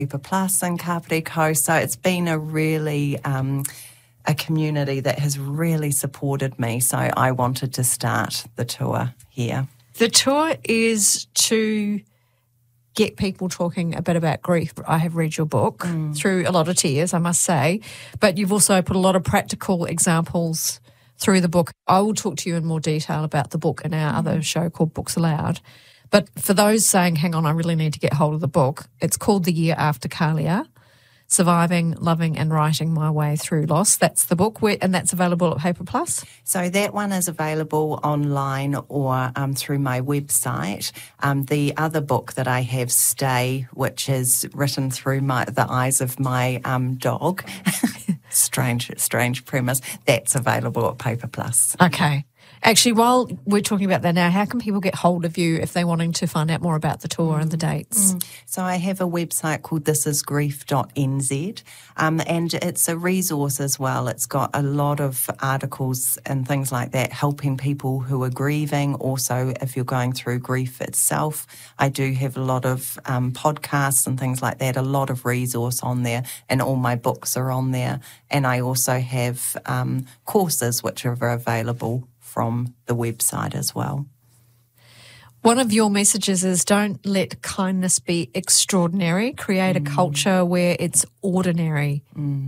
Paper Plus and Kapiti Coast. So it's been a really a community that has really supported me. So I wanted to start the tour here. The tour is to get people talking a bit about grief. I have read your book through a lot of tears, I must say, but you've also put a lot of practical examples through the book. I will talk to you in more detail about the book in our other show called Books Aloud. But for those saying, hang on, I really need to get hold of the book, it's called The Year After Kalia, Surviving, Loving and Writing My Way Through Loss. That's the book, and that's available at Paper Plus? So that one is available online or through my website. The other book that I have, Stay, which is written through the eyes of my dog, strange premise, that's available at Paper Plus. Okay. Actually, while we're talking about that now, how can people get hold of you if they're wanting to find out more about the tour and the dates? So I have a website called thisisgrief.nz, and it's a resource as well. It's got a lot of articles and things like that helping people who are grieving. Also, if you're going through grief itself, I do have a lot of podcasts and things like that, a lot of resource on there, and all my books are on there. And I also have courses which are available from the website as well. One of your messages is don't let kindness be extraordinary. Create a culture where it's ordinary.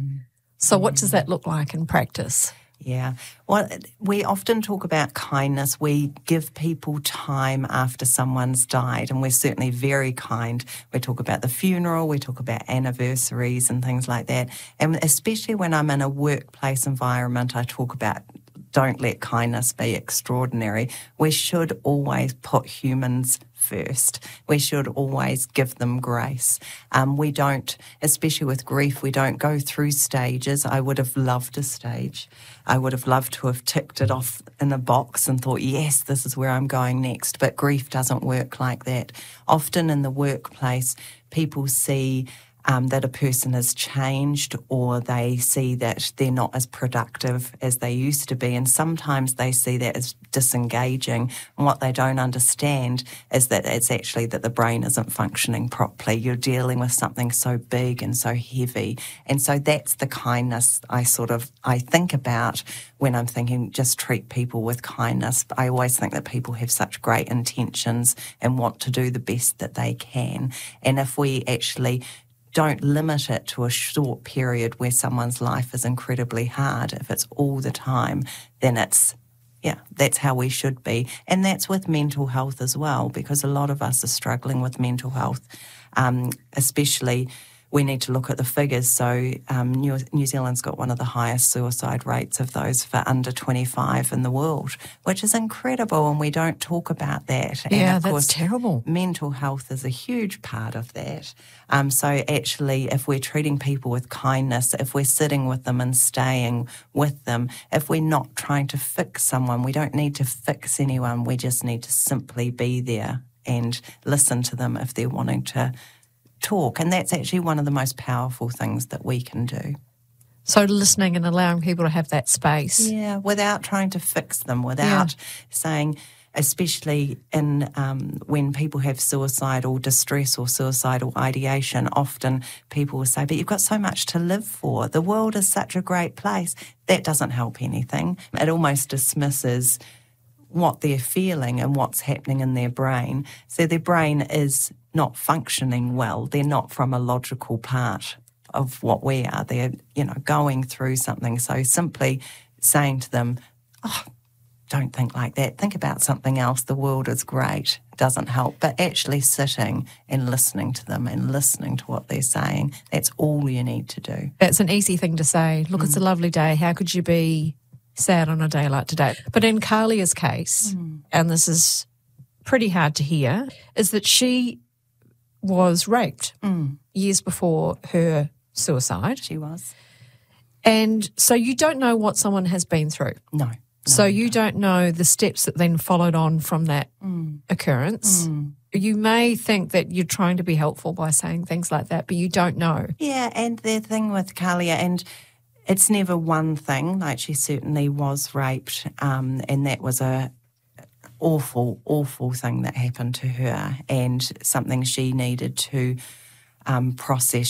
So what does that look like in practice? Yeah. Well, we often talk about kindness. We give people time after someone's died, and we're certainly very kind. We talk about the funeral, we talk about anniversaries and things like that. And especially when I'm in a workplace environment, I talk about don't let kindness be extraordinary. We should always put humans first. We should always give them grace. We don't, especially with grief, we don't go through stages. I would have loved a stage. I would have loved to have ticked it off in a box and thought, yes, this is where I'm going next. But grief doesn't work like that. Often in the workplace, people see that a person has changed, or they see that they're not as productive as they used to be, and sometimes they see that as disengaging. And what they don't understand is that it's actually that the brain isn't functioning properly. You're dealing with something so big and so heavy, and so that's the kindness I think about when I'm thinking just treat people with kindness. I always think that people have such great intentions and want to do the best that they can, and if we actually don't limit it to a short period where someone's life is incredibly hard. If it's all the time, then that's how we should be. And that's with mental health as well, because a lot of us are struggling with mental health, especially we need to look at the figures. So New Zealand's got one of the highest suicide rates of those for under 25 in the world, which is incredible, and we don't talk about that. Yeah, and of that's course, terrible. Mental health is a huge part of that. So actually, if we're treating people with kindness, if we're sitting with them and staying with them, if we're not trying to fix someone, we don't need to fix anyone. We just need to simply be there and listen to them if they're wanting to talk. And that's actually one of the most powerful things that we can do. So listening and allowing people to have that space. Yeah, without trying to fix them, without saying, especially in when people have suicidal distress or suicidal ideation, often people will say, but you've got so much to live for. The world is such a great place. That doesn't help anything. It almost dismisses what they're feeling and what's happening in their brain. So their brain is not functioning well. They're not from a logical part of what we are. They're, going through something. So simply saying to them, don't think like that. Think about something else. The world is great. Doesn't help. But actually sitting and listening to them and listening to what they're saying, that's all you need to do. That's an easy thing to say. Look, it's a lovely day. How could you be sad on a day like today? But in Kalia's case, and this is pretty hard to hear, is that she was raped years before her suicide. She was. And so you don't know what someone has been through. No. So you don't know the steps that then followed on from that occurrence. You may think that you're trying to be helpful by saying things like that, but you don't know. Yeah, and the thing with Kalia, and it's never one thing. Like, she certainly was raped, and that was a awful, awful thing that happened to her, and something she needed to process.